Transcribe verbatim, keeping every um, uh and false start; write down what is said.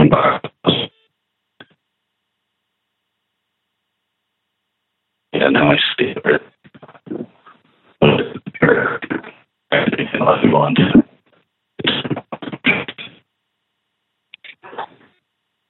one box. Yeah, now I see it. Unless you want to.